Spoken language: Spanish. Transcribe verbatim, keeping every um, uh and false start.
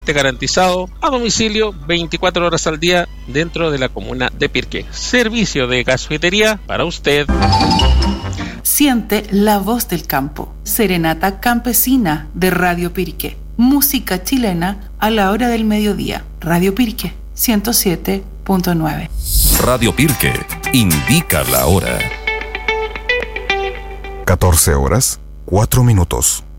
garantizado a domicilio veinticuatro horas al día dentro de la comuna de Pirque. Servicio de gasofinería para usted. Siente la voz del campo. Serenata campesina de Radio Pirque. Música chilena a la hora del mediodía. Radio Pirque ciento siete punto nueve. Radio Pirque indica la hora. catorce horas, cuatro minutos.